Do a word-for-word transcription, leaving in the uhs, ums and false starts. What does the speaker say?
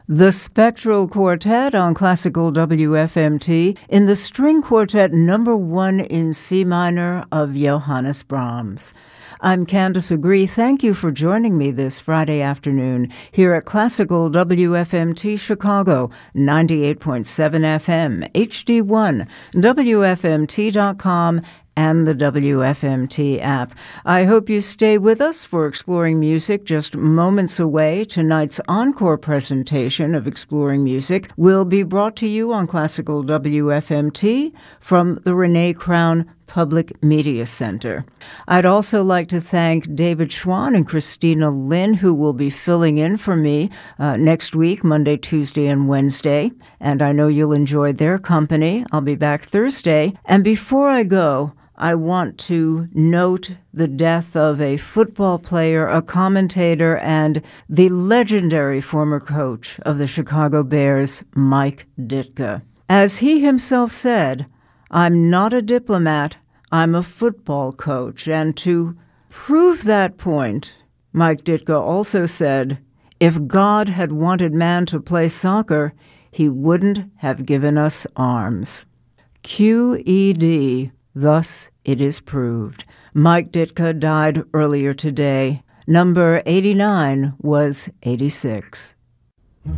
The Spectral Quartet on Classical W F M T in the String Quartet number one in C minor of Johannes Brahms. I'm Candace Agree. Thank you for joining me this Friday afternoon here at Classical W F M T Chicago, ninety-eight point seven F M, H D one, W F M T dot com, and the W F M T app. I hope you stay with us for Exploring Music. Just moments away, tonight's encore presentation of Exploring Music will be brought to you on Classical W F M T from the Renee Crown Public Media Center. I'd also like to thank David Schwann and Christina Lynn, who will be filling in for me uh, next week, Monday, Tuesday, and Wednesday. And I know you'll enjoy their company. I'll be back Thursday. And before I go, I want to note the death of a football player, a commentator, and the legendary former coach of the Chicago Bears, Mike Ditka. As he himself said, "I'm not a diplomat, I'm a football coach." And to prove that point, Mike Ditka also said, "If God had wanted man to play soccer, he wouldn't have given us arms." Q E D. Thus it is proved. Mike Ditka died earlier today. Number eighty-nine was eighty-six.